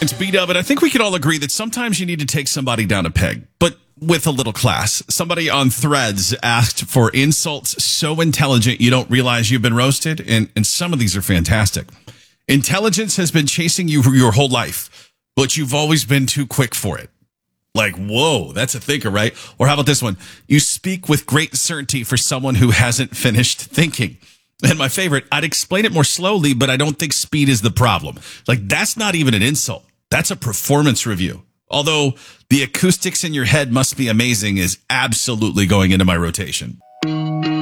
It's B-Dub, and I think we can all agree that sometimes you need to take somebody down a peg, but with a little class. Somebody on Threads asked for insults so intelligent you don't realize you've been roasted, and some of these are fantastic. Intelligence has been chasing you your whole life, but you've always been too quick for it. Like, whoa, that's a thinker, right? Or how about this one? You speak with great certainty for someone who hasn't finished thinking. And my favorite, I'd explain it more slowly, but I don't think speed is the problem. Like, that's not even an insult. That's a performance review. Although the acoustics in your head must be amazing is absolutely going into my rotation.